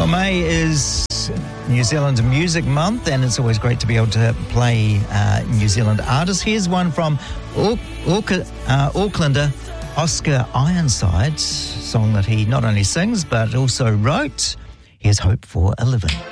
May is New Zealand Music Month, and it's always great to be able to play New Zealand artists. Here's one from Aucklander Oscar Ironside, song that he not only sings but also wrote. Here's Hope for a Living.